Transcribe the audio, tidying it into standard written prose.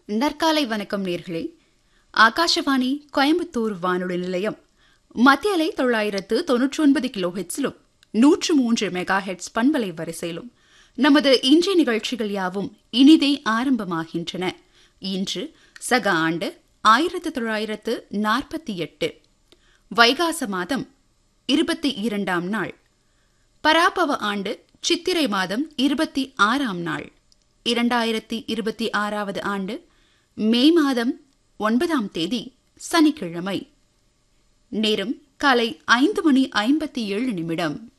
நற்காலை வணக்கம் நேர்களே. ஆகாஷவாணி கோயம்புத்தூர் வானொலி நிலையம் மத்திய அலை 999 கிலோ ஹெட்ஸிலும் 103 மெகா ஹெட்ஸ் பண்பலை வரிசையிலும் நமது இன்றைய நிகழ்ச்சிகள் யாவும் இனிதே ஆரம்பமாகின்றன. இன்று சக ஆண்டு 1948 வைகாச மாதம் 22ஆம் நாள், பராபவ ஆண்டு சித்திரை மாதம் 26ஆம் நாள், 2026வது ஆண்டு மே மாதம் 9ஆம் தேதி சனிக்கிழமை. நேரம் காலை 5:57.